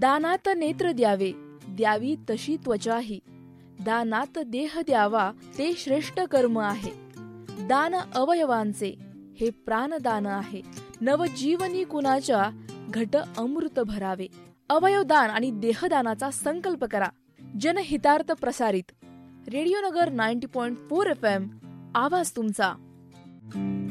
दानात नेत्र द्यावे, द्यावी तशी त्वचाही. दानात देह द्यावा, ते श्रेष्ठ कर्म आहे. दान अवयवांचे, हे प्राणदान आहे. नवजीवनी कुणाच्या, घट अमृत भरावे. अवयवदान आणि देहदानाचा संकल्प करा. जनहितार्थ प्रसारित. रेडिओ नगर 90.4 FM, आवाज तुमचा.